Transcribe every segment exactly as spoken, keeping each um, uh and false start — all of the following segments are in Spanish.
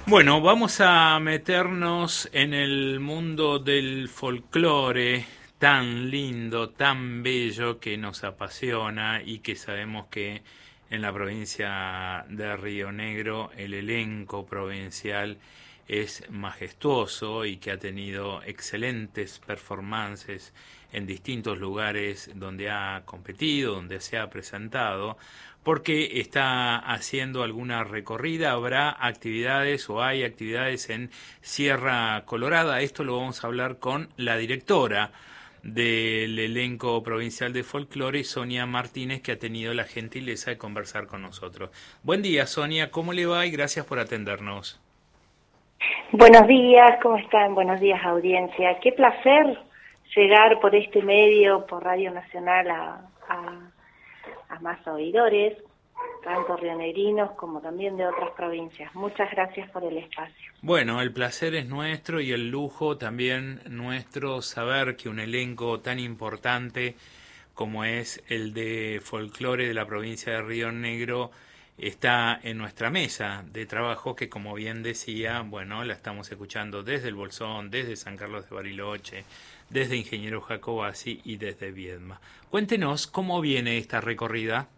Bueno, vamos a meternos en el mundo del folclore tan lindo, tan bello que nos apasiona y que sabemos que en la provincia de Río Negro el elenco provincial es majestuoso y que ha tenido excelentes performances en distintos lugares donde ha competido, donde se ha presentado, porque está haciendo alguna recorrida, habrá actividades o hay actividades en Sierra Colorada. Esto lo vamos a hablar con la directora del elenco provincial de folclore, Sonia Martínez, que ha tenido la gentileza de conversar con nosotros. Buen día, Sonia, ¿cómo le va? Y gracias por atendernos. Buenos días, ¿cómo están? Buenos días, audiencia. Qué placer llegar por este medio, por Radio Nacional, a, a, a más oidores, tanto rionegrinos como también de otras provincias. Muchas gracias por el espacio. Bueno, el placer es nuestro y el lujo también nuestro saber que un elenco tan importante como es el de folclore de la provincia de Río Negro está en nuestra mesa de trabajo, que como bien decía, bueno, la estamos escuchando desde el Bolsón, desde San Carlos de Bariloche, desde Ingeniero Jacobacci y desde Viedma. Cuéntenos cómo viene esta recorrida.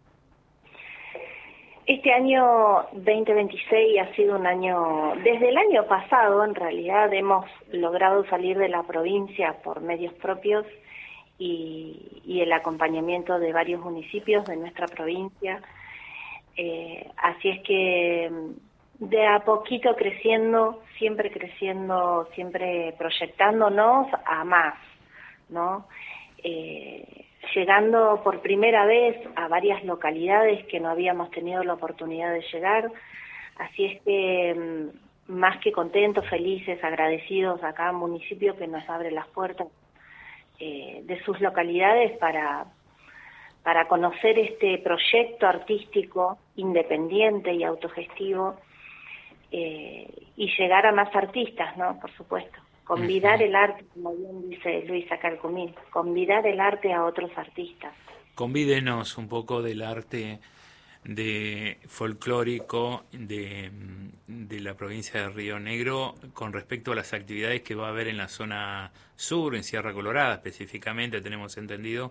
Este año veinte veintiséis ha sido un año, desde el año pasado en realidad hemos logrado salir de la provincia por medios propios y, y el acompañamiento de varios municipios de nuestra provincia. Eh, así es que de a poquito creciendo, siempre creciendo, siempre proyectándonos a más, ¿no? Eh, llegando por primera vez a varias localidades que no habíamos tenido la oportunidad de llegar, así es que más que contentos, felices, agradecidos a cada municipio que nos abre las puertas eh, de sus localidades para para conocer este proyecto artístico independiente y autogestivo eh, y llegar a más artistas, ¿no? Por supuesto. Convidar uh-huh. el arte, como bien dice Luisa Calcumín, convidar el arte a otros artistas. Convídenos un poco del arte de folclórico de, de la provincia de Río Negro con respecto a las actividades que va a haber en la zona sur, en Sierra Colorada específicamente, tenemos entendido.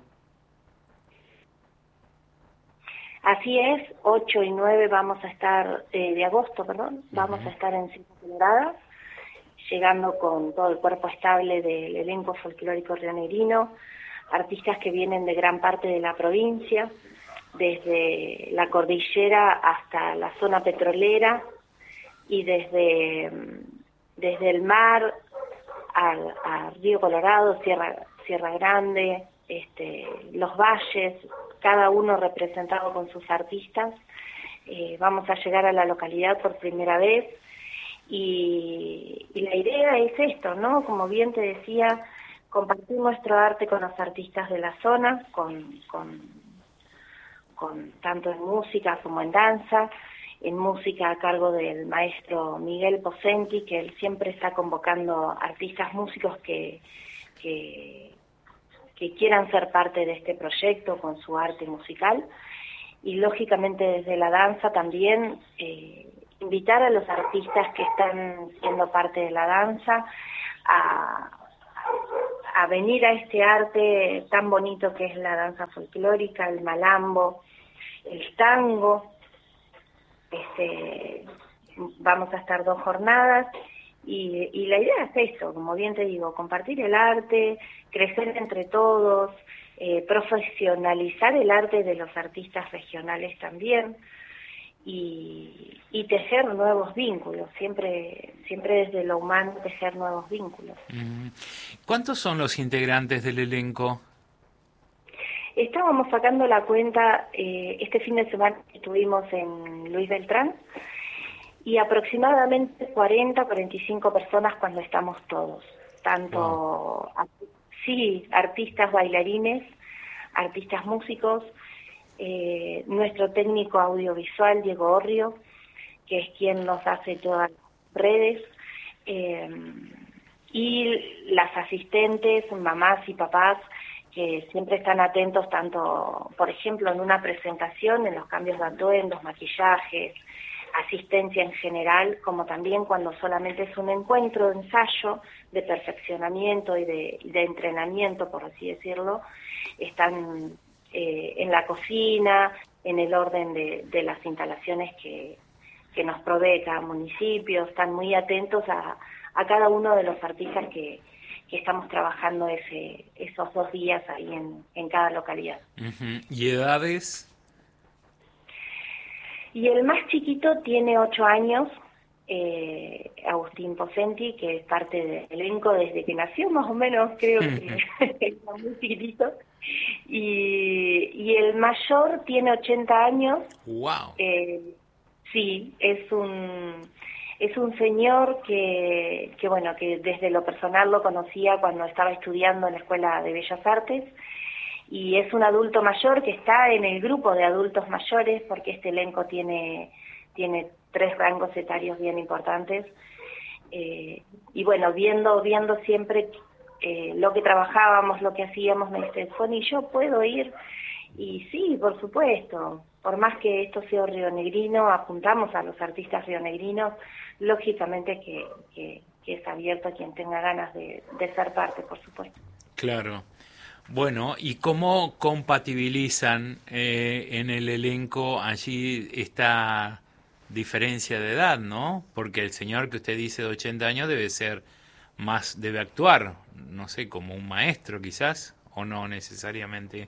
Así es, ocho y nueve vamos a estar, eh, de agosto, perdón, vamos uh-huh. a estar en Sierra Colorada, llegando con todo el cuerpo estable del elenco folclórico rionegrino, artistas que vienen de gran parte de la provincia, desde la cordillera hasta la zona petrolera y desde, desde el mar al, a Río Colorado, Sierra, Sierra Grande, este, los valles, cada uno representado con sus artistas. Eh, vamos a llegar a la localidad por primera vez y, y la idea es esto, ¿no? Como bien te decía, compartir nuestro arte con los artistas de la zona, con, con, con tanto en música como en danza, en música a cargo del maestro Miguel Pocenti, que él siempre está convocando artistas músicos que, que que quieran ser parte de este proyecto con su arte musical, y lógicamente desde la danza también eh, invitar a los artistas que están siendo parte de la danza a, a venir a este arte tan bonito que es la danza folclórica, el malambo, el tango. Este, vamos a estar dos jornadas. Y, y la idea es eso, como bien te digo, compartir el arte, crecer entre todos, eh, profesionalizar el arte de los artistas regionales también y, y tejer nuevos vínculos, siempre siempre desde lo humano tejer nuevos vínculos. ¿Cuántos son los integrantes del elenco? Estábamos sacando la cuenta, eh, este fin de semana estuvimos en Luis Beltrán, y aproximadamente cuarenta, cuarenta y cinco personas cuando estamos todos, tanto, wow. sí, artistas bailarines, artistas músicos, eh, nuestro técnico audiovisual Diego Orrio, que es quien nos hace todas las redes, eh, y las asistentes, mamás y papás, que siempre están atentos tanto, por ejemplo, en una presentación, en los cambios de atuendos, maquillajes, asistencia en general, como también cuando solamente es un encuentro de ensayo, de perfeccionamiento y de, de entrenamiento, por así decirlo, están eh, en la cocina, en el orden de, de las instalaciones que, que nos provee cada municipio, están muy atentos a, a cada uno de los artistas que, que estamos trabajando ese, esos dos días ahí en, en cada localidad. Uh-huh. ¿Y edades? Y el más chiquito tiene ocho años, eh, Agustín Pocenti, que es parte del elenco desde que nació, más o menos, creo que está muy chiquitito. Y, y el mayor tiene ochenta años. ¡Wow! Eh, sí, es un es un señor que, que, bueno, que desde lo personal lo conocía cuando estaba estudiando en la Escuela de Bellas Artes. Y es un adulto mayor que está en el grupo de adultos mayores, porque este elenco tiene, tiene tres rangos etarios bien importantes. Eh, y bueno, viendo, viendo siempre eh, lo que trabajábamos, lo que hacíamos, me dice, Foni, ¿yo puedo ir? Y sí, por supuesto. Por más que esto sea rionegrino, apuntamos a los artistas rionegrinos, lógicamente que, que, que es abierto a quien tenga ganas de, de ser parte, por supuesto. Claro. Bueno, ¿y cómo compatibilizan eh, en el elenco allí esta diferencia de edad, no? Porque el señor que usted dice de ochenta años debe ser más, debe actuar, no sé, como un maestro quizás, o no necesariamente.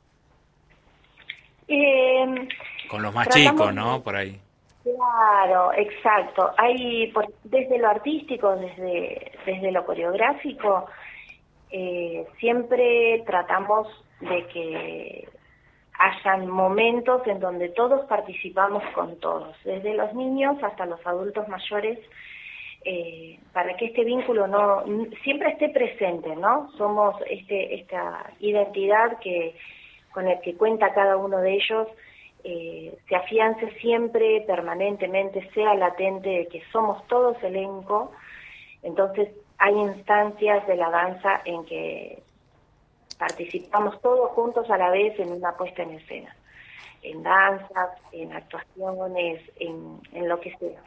Eh, Con los más chicos, ¿no? Por ahí. Claro, exacto. Hay por, desde lo artístico, desde, desde lo coreográfico, Eh, siempre tratamos de que hayan momentos en donde todos participamos con todos, desde los niños hasta los adultos mayores, eh, para que este vínculo no siempre esté presente, ¿no? Somos este esta identidad que con el que cuenta cada uno de ellos, eh, se afiance siempre, permanentemente, sea latente de que somos todos elenco. Entonces hay instancias de la danza en que participamos todos juntos a la vez en una puesta en escena, en danzas, en actuaciones, en, en lo que sea.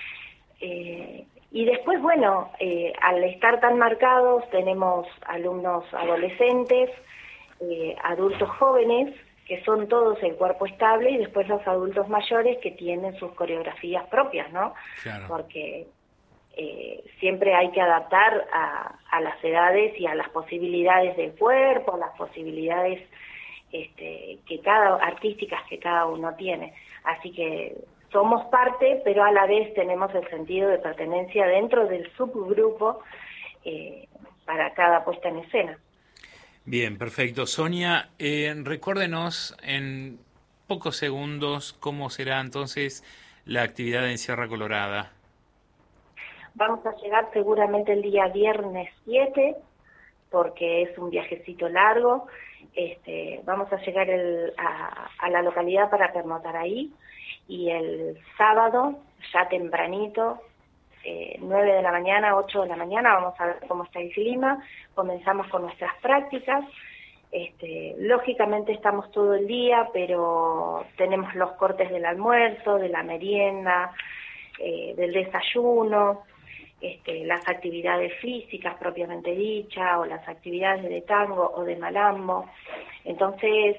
Eh, y después, bueno, eh, al estar tan marcados, tenemos alumnos adolescentes, eh, adultos jóvenes, que son todos el cuerpo estable, y después los adultos mayores que tienen sus coreografías propias, ¿no? Claro. Porque Eh, siempre hay que adaptar a, a las edades y a las posibilidades del cuerpo, a las posibilidades este, que cada artísticas que cada uno tiene. Así que somos parte, pero a la vez tenemos el sentido de pertenencia dentro del subgrupo eh, para cada puesta en escena. Bien, perfecto. Sonia, eh, recuérdenos en pocos segundos cómo será entonces la actividad en Sierra Colorada. Vamos a llegar seguramente el día viernes siete, porque es un viajecito largo. Este, vamos a llegar el, a, a la localidad para pernotar ahí, y el sábado, ya tempranito, eh, nueve de la mañana, ocho de la mañana, vamos a ver cómo está el clima, comenzamos con nuestras prácticas. Este, lógicamente estamos todo el día, pero tenemos los cortes del almuerzo, de la merienda, eh, del desayuno, Este, las actividades físicas propiamente dichas, o las actividades de tango o de malambo. Entonces